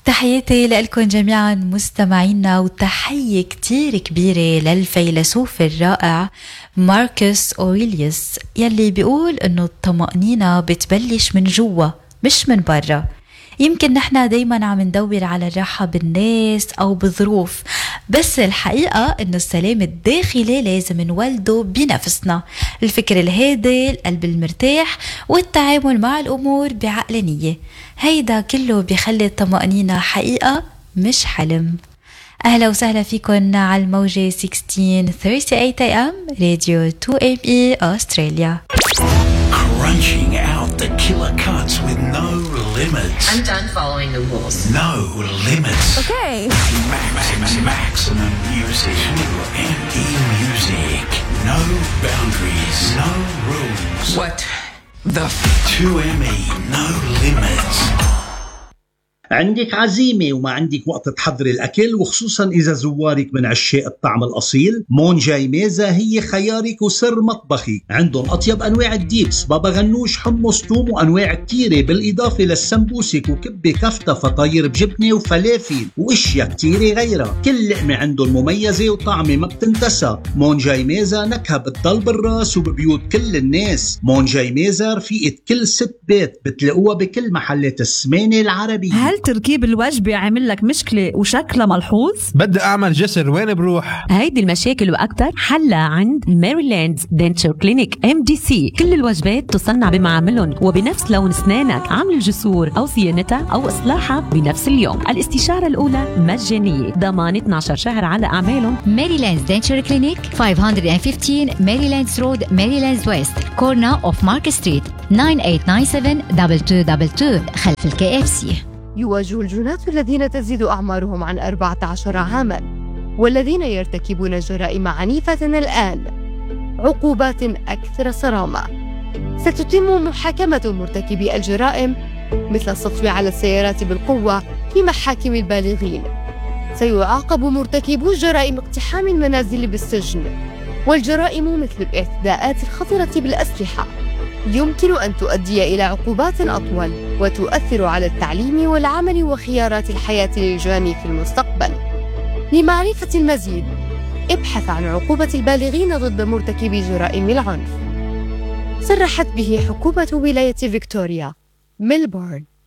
تحياتي لكم جميعا مستمعينا، وتحية كتير كبيرة للفيلسوف الرائع ماركوس أوريليوس يلي بيقول إنه الطمأنينة بتبلش من جوا مش من برا. يمكن نحنا دايما عم ندور على الراحة بالناس أو بظروف، بس الحقيقة إنه السلام الداخلي لازم نولده بنفسنا، الفكر الهادي، القلب المرتاح، والتعامل مع الأمور بعقلانية. هيدا كله بيخلي الطمأنينة حقيقة مش حلم. أهلا وسهلا فيكن على الموجة 1638 AM راديو 2ME أستراليا. Crunching out the killer cuts with no limits. I'm done following the rules. No limits. Okay. Maximum music. 2ME music. No boundaries. No rules. What the 2ME. No limits. عندك عزيمة وما عندك وقت تحضري الأكل، وخصوصا إذا زوارك من عشاق الطعم الأصيل، مونجاي ميزة هي خيارك وسر مطبخي. عندهم أطيب أنواع الديبس، بابا غنوش، حمص، توم، وأنواع كتيرة، بالإضافة للسمبوسك وكبة كفتة، فطاير بجبنة وفلافل وإشياء كتيرة غيرها. كل لقمة عندهم مميزة وطعمة ما بتنتسى. مونجاي ميزة نكهة بتضل بالراس وببيوت كل الناس. مونجاي ميزة رفيقة كل ست بيت، بتلاقوها بكل محلات السمانة العربية. هل تركيب الوجبة عامل لك مشكلة وشكلها ملحوظ؟ بدي أعمل جسر، وين بروح؟ هيدي المشاكل وأكتر حلها عند ميريلاند دنتشر كلينيك MDC. كل الوجبات تصنع بمعاملهم وبنفس لون أسنانك. عمل الجسور أو صيانتها أو إصلاحها بنفس اليوم. الاستشارة الأولى مجانية، ضمان 12 شهر على أعمالهم. ميريلاند دنتشر كلينيك 515 ميريلاندز رود، ميريلاندز ويست، كورنا أوف مارك ستريت، 98972222 خلف الKFC. يواجه الجنات الذين تزيد أعمارهم عن 14 عاماً والذين يرتكبون جرائم عنيفة الآن عقوبات أكثر صرامة. ستتم محاكمة مرتكبي الجرائم مثل السطو على السيارات بالقوة في محاكم البالغين. سيعاقب مرتكبو جرائم اقتحام المنازل بالسجن، والجرائم مثل الاعتداءات الخطرة بالأسلحة يمكن أن تؤدي إلى عقوبات أطول وتؤثر على التعليم والعمل وخيارات الحياة للجاني في المستقبل. لمعرفة المزيد ابحث عن عقوبة البالغين ضد مرتكبي جرائم العنف. صرحت به حكومة ولاية فيكتوريا، ميلبورن.